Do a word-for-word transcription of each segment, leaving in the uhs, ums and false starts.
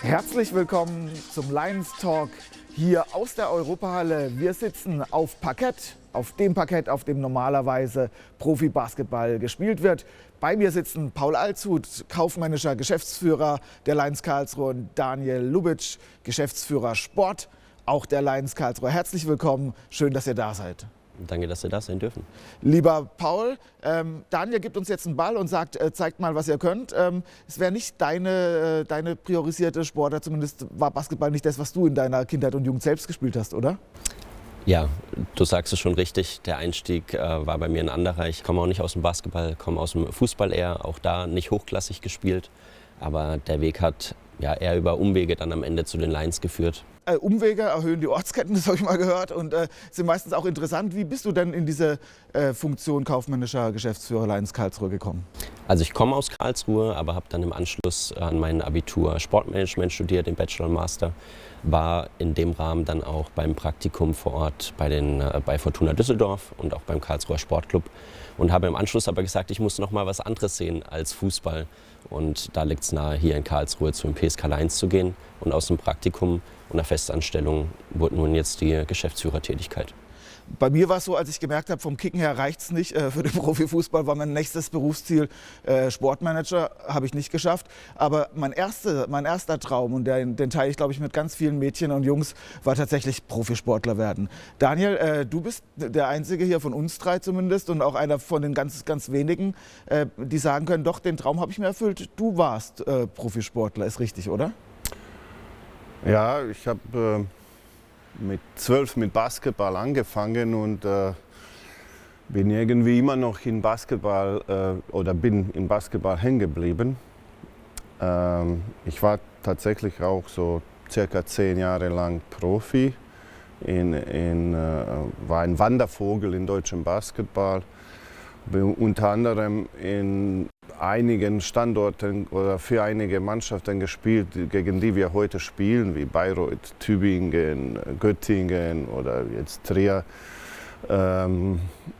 Herzlich willkommen zum Lions Talk hier aus der Europahalle. Wir sitzen auf Parkett, auf dem Parkett, auf dem normalerweise Profi-Basketball gespielt wird. Bei mir sitzen Paul Altshut, kaufmännischer Geschäftsführer der Lions Karlsruhe, und Daniel Lubitsch, Geschäftsführer Sport, auch der Lions Karlsruhe. Herzlich willkommen, schön, dass ihr da seid. Danke, dass wir da sein dürfen. Lieber Paul, ähm, Daniel gibt uns jetzt einen Ball und sagt, äh, zeigt mal, was ihr könnt. Ähm, es wäre nicht deine, äh, deine priorisierte Sportart, zumindest war Basketball nicht das, was du in deiner Kindheit und Jugend selbst gespielt hast, oder? Ja, du sagst es schon richtig. Der Einstieg äh, war bei mir ein anderer. Ich komme auch nicht aus dem Basketball, komme aus dem Fußball eher. Auch da nicht hochklassig gespielt. Aber der Weg hat ja eher über Umwege dann am Ende zu den Lions geführt. Äh, Umwege erhöhen die Ortskenntnis, habe ich mal gehört, und äh, sind meistens auch interessant. Wie bist du denn in diese äh, Funktion kaufmännischer Geschäftsführer Lions Karlsruhe gekommen? Also ich komme aus Karlsruhe, aber habe dann im Anschluss an mein Abitur Sportmanagement studiert, den Bachelor und Master. War in dem Rahmen dann auch beim Praktikum vor Ort bei, den, äh, bei Fortuna Düsseldorf und auch beim Karlsruher Sportclub. Und habe im Anschluss aber gesagt, ich muss noch mal was anderes sehen als Fußball. Und da liegt es nahe, hier in Karlsruhe zum P S K Lions zu gehen. Und aus dem Praktikum und der Festanstellung wurde nun jetzt die Geschäftsführertätigkeit. Bei mir war es so, als ich gemerkt habe, vom Kicken her reicht es nicht. Äh, für den Profifußball war mein nächstes Berufsziel äh, Sportmanager, habe ich nicht geschafft. Aber mein, erste, mein erster Traum, und den, den teile ich, glaube ich, mit ganz vielen Mädchen und Jungs, war tatsächlich Profisportler werden. Daniel, äh, du bist der Einzige hier von uns drei zumindest und auch einer von den ganz, ganz wenigen, äh, die sagen können, doch, den Traum habe ich mir erfüllt. Du warst äh, Profisportler, ist richtig, oder? Ja, ich habe äh, mit zwölf mit Basketball angefangen und äh, bin irgendwie immer noch in Basketball äh, oder bin im Basketball hängen geblieben. Ähm, ich war tatsächlich auch so circa zehn Jahre lang Profi, in, in, äh, war ein Wandervogel in deutschem Basketball. Bin unter anderem in einigen Standorten oder für einige Mannschaften gespielt, gegen die wir heute spielen, wie Bayreuth, Tübingen, Göttingen oder jetzt Trier. Ähm,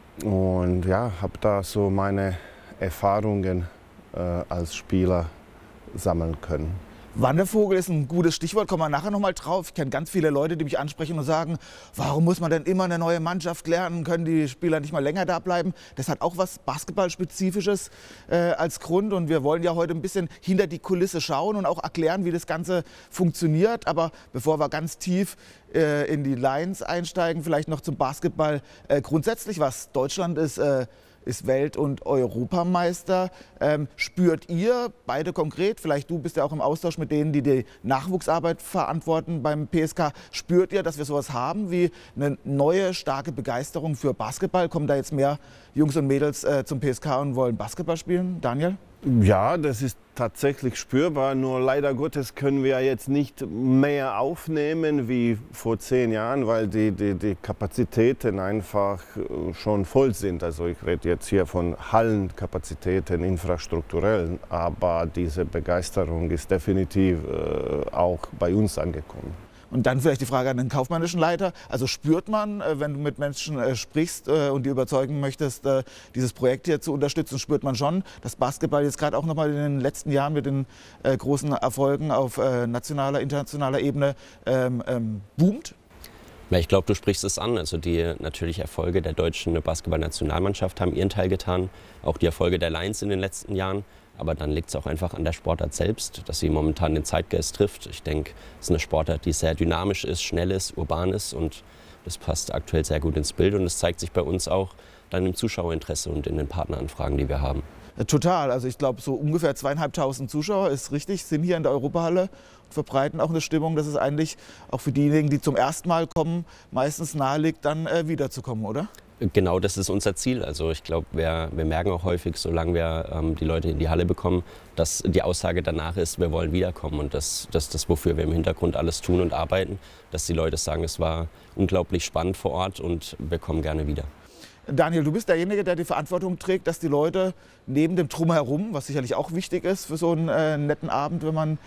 und ja, habe da so meine Erfahrungen äh, als Spieler sammeln können. Wandervogel ist ein gutes Stichwort, kommen wir nachher noch mal drauf. Ich kenne ganz viele Leute, die mich ansprechen und sagen, warum muss man denn immer eine neue Mannschaft lernen, können die Spieler nicht mal länger da bleiben? Das hat auch was Basketballspezifisches äh, als Grund, und wir wollen ja heute ein bisschen hinter die Kulisse schauen und auch erklären, wie das Ganze funktioniert. Aber bevor wir ganz tief äh, in die Lions einsteigen, vielleicht noch zum Basketball äh, grundsätzlich, was Deutschland ist, äh, ist Welt- und Europameister. Ähm, spürt ihr beide konkret, vielleicht du bist ja auch im Austausch mit denen, die die Nachwuchsarbeit verantworten beim P S K, spürt ihr, dass wir sowas haben wie eine neue, starke Begeisterung für Basketball? Kommen da jetzt mehr Jungs und Mädels äh, zum P S K und wollen Basketball spielen? Daniel? Ja, das ist tatsächlich spürbar, nur leider Gottes können wir jetzt nicht mehr aufnehmen wie vor zehn Jahren, weil die, die, die Kapazitäten einfach schon voll sind. Also ich rede jetzt hier von Hallenkapazitäten, infrastrukturell, aber diese Begeisterung ist definitiv äh, auch bei uns angekommen. Und dann vielleicht die Frage an den kaufmännischen Leiter. Also spürt man, wenn du mit Menschen sprichst und die überzeugen möchtest, dieses Projekt hier zu unterstützen, spürt man schon, dass Basketball jetzt gerade auch noch mal in den letzten Jahren mit den großen Erfolgen auf nationaler, internationaler Ebene ähm, ähm, boomt? Ja, ich glaube, du sprichst es an. Also die natürlich Erfolge der deutschen Basketball-Nationalmannschaft haben ihren Teil getan. Auch die Erfolge der Lions in den letzten Jahren. Aber dann liegt es auch einfach an der Sportart selbst, dass sie momentan den Zeitgeist trifft. Ich denke, es ist eine Sportart, die sehr dynamisch ist, schnell ist, urban ist, und das passt aktuell sehr gut ins Bild. Und das zeigt sich bei uns auch dann im Zuschauerinteresse und in den Partneranfragen, die wir haben. Total. Also ich glaube, so ungefähr zweieinhalbtausend Zuschauer, ist richtig, sind hier in der Europahalle und verbreiten auch eine Stimmung, dass es eigentlich auch für diejenigen, die zum ersten Mal kommen, meistens nahe liegt, dann äh, wiederzukommen, oder? Genau, das ist unser Ziel. Also ich glaube, wir, wir merken auch häufig, solange wir ähm, die Leute in die Halle bekommen, dass die Aussage danach ist, wir wollen wiederkommen. Und das ist das, wofür wir im Hintergrund alles tun und arbeiten, dass die Leute sagen, es war unglaublich spannend vor Ort und wir kommen gerne wieder. Daniel, du bist derjenige, der die Verantwortung trägt, dass die Leute neben dem Drumherum, was sicherlich auch wichtig ist für so einen äh, netten Abend, wenn man